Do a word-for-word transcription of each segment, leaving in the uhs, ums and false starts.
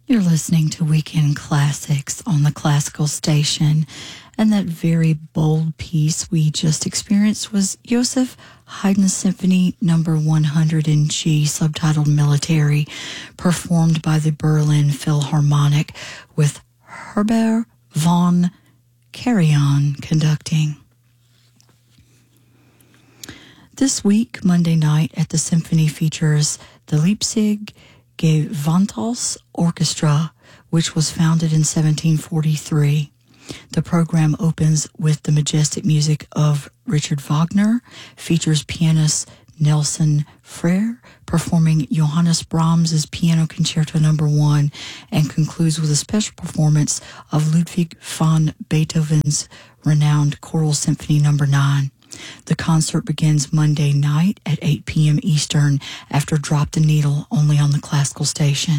You're listening to Weekend Classics on the Classical Station, and that very bold piece we just experienced was Joseph Haydn's Symphony Number one hundred in G, subtitled Military, performed by the Berlin Philharmonic with Herbert von Karajan conducting. This week, Monday night at the Symphony, features the Leipzig Gewandhaus Orchestra, which was founded in seventeen forty-three. The program opens with the majestic music of Richard Wagner, features pianist Nelson Frère performing Johannes Brahms's Piano Concerto Number One, and concludes with a special performance of Ludwig van Beethoven's renowned Choral Symphony Number Nine. The concert begins Monday night at eight p.m. Eastern after Drop the Needle, only on the Classical Station.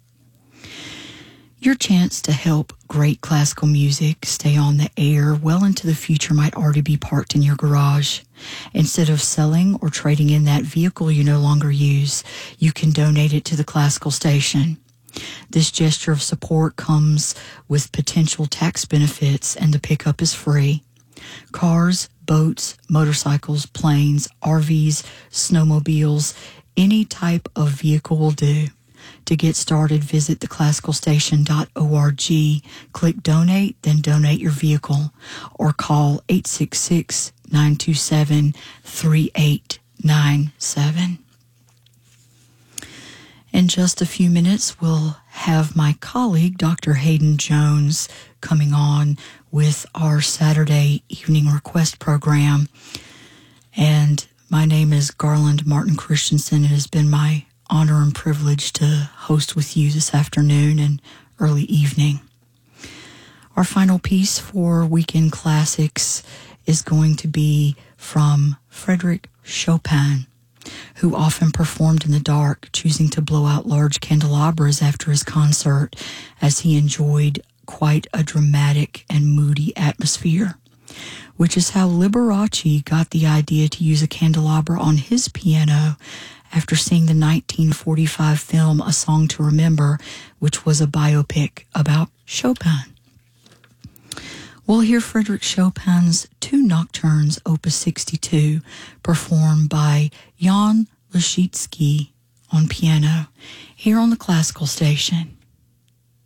Your chance to help great classical music stay on the air well into the future might already be parked in your garage. Instead of selling or trading in that vehicle you no longer use, you can donate it to the Classical Station. This gesture of support comes with potential tax benefits, and the pickup is free. Cars, boats, motorcycles, planes, R Vs, snowmobiles, any type of vehicle will do. To get started, visit the classical station dot org, click Donate, then donate your vehicle, or call eight six six, nine two seven, three eight nine seven. In just a few minutes, we'll have my colleague, Doctor Hayden Jones, coming on with our Saturday evening request program. And my name is Garland Martin Christensen. It has been my honor and privilege to host with you this afternoon and early evening. Our final piece for Weekend Classics is going to be from Frederick Chopin, who often performed in the dark, choosing to blow out large candelabras after his concert, as he enjoyed quite a dramatic and moody atmosphere, which is how Liberace got the idea to use a candelabra on his piano after seeing the nineteen forty-five film A Song to Remember, which was a biopic about Chopin. We'll hear Frederick Chopin's two nocturnes, Opus sixty-two, performed by Jan Leschetizky on piano, here on the Classical Station.